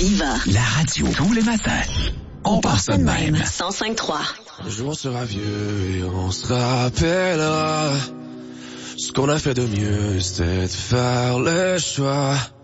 Aviva. La radio tous les matins. On part ça de même. 105.3. Un jour on sera vieux et on se rappellera. Ce qu'on a fait de mieux, c'était de faire le choix